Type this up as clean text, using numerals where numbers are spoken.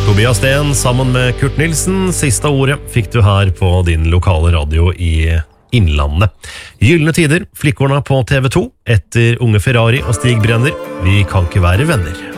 Tobias Sten sammen med Kurt Nilsen. Siste ordet fikk du her på din lokale radio i Innlandet. Gyllene tider, flikkorna på TV 2, etter Unge Ferrari og Stig Brenner. Vi kan ikke være venner.